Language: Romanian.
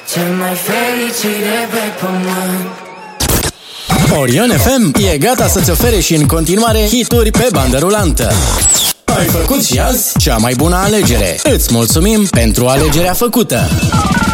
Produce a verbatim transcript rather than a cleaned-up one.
cel mai fericit de pe pământ. Orion F M e gata să-ți ofere și în continuare hituri pe bandă rulantă. Ai făcut și azi cea mai bună alegere. Îți mulțumim pentru alegerea făcută.